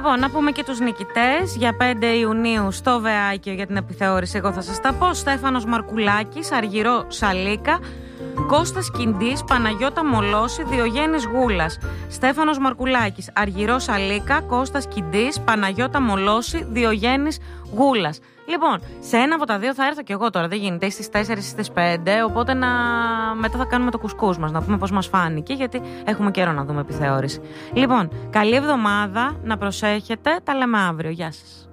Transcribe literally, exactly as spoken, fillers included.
Λοιπόν, να πούμε και τους νικητές για πέντε Ιουνίου στο Βεάκιο για την επιθεώρηση. Εγώ θα σας τα πω. Στέφανος Μαρκουλάκης, Αργυρό Σαλίκα. Κώστας Κιντής, Παναγιώτα Μολώση, Διογέννης Γούλας. Στέφανος Μαρκουλάκης, Αργυρό Σαλίκα, Κώστας Κιντής, Παναγιώτα Μολώση, Διογέννης Γούλας. Λοιπόν, σε ένα από τα δύο θα έρθω κι εγώ τώρα. Δεν γίνεται, στις τέσσερις ή στις πέντε. Οπότε να... μετά θα κάνουμε το κουσκούς μας, να πούμε πώς μας φάνηκε, γιατί έχουμε καιρό να δούμε επιθεώρηση. Λοιπόν, καλή εβδομάδα, να προσέχετε. Τα λέμε αύριο. Γεια σας.